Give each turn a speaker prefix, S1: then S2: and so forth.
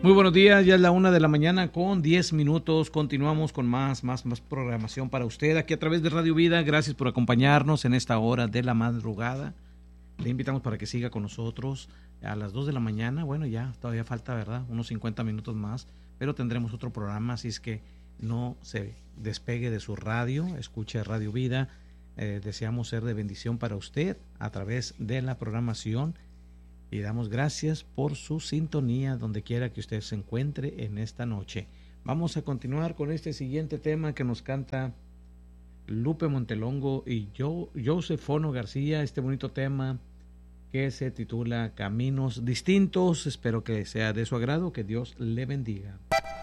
S1: Muy buenos días, ya es la 1:00 con 10 minutos. Continuamos con más programación para usted aquí a través de Radio Vida. Gracias por acompañarnos en esta hora de la madrugada. Le invitamos para que siga con nosotros a las 2 de la mañana. Bueno, ya todavía falta, ¿verdad? Unos 50 minutos más, pero tendremos otro programa, así es que no se despegue de su radio, escuche Radio Vida. Deseamos ser de bendición para usted a través de la programación. Y damos gracias por su sintonía donde quiera que usted se encuentre en esta noche. Vamos a continuar con este siguiente tema que nos canta Lupe Montelongo y Joseph Fono García. Este bonito tema que se titula Caminos Distintos. Espero que sea de su agrado, que Dios le bendiga.